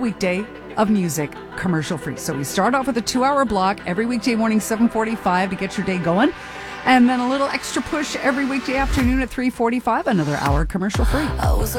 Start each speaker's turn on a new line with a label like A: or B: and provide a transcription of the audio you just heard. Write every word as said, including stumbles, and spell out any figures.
A: weekday of music commercial free. So we start off with a two-hour block every weekday morning, seven forty-five to get your day going. And then a little extra push every weekday afternoon at three forty-five, another hour commercial free.
B: I was